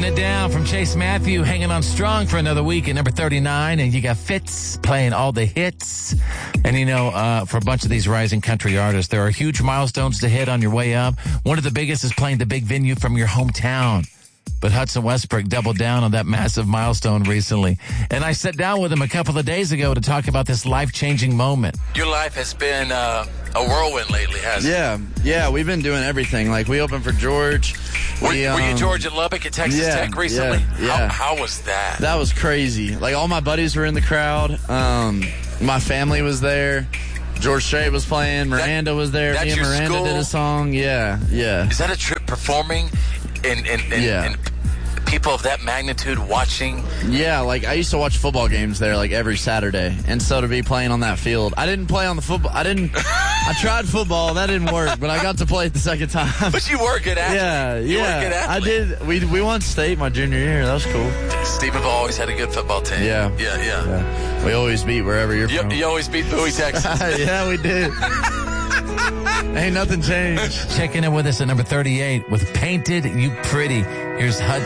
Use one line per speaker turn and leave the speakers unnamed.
it down from Chase Matthew, hanging on strong for another week at number 39. And you got Fitz playing all the hits. And, for a bunch of these rising country artists, there are huge milestones to hit on your way up. One of the biggest is playing the big venue from your hometown. But Hudson Westbrook doubled down on that massive milestone recently. And I sat down with him a couple of days ago to talk about this life-changing moment. Your life has been a whirlwind lately, hasn't it?
Yeah, we've been doing everything. Like, we opened for George.
Were you George at Lubbock at Texas Tech recently?
Yeah.
How was that?
That was crazy. Like, all my buddies were in the crowd. My family was there. George Strait was playing. Miranda was there. Me and Miranda
school?
did a song. Yeah.
Is that a trip performing and people of that magnitude watching?
Yeah, like I used to watch football games there like every Saturday. And so to be playing on that field, I didn't play on the football. I tried football. That didn't work, but I got to play it the second time.
But you were good athlete.
Yeah.
You were a good athlete.
I did. We won state my junior year. That was cool.
Stephenville always had a good football team.
Yeah. We always beat wherever you're from.
You always beat Bowie, Texas.
Yeah, we did. Ain't nothing changed.
Checking in with us at number 38 with Painted You Pretty. Here's Hudson.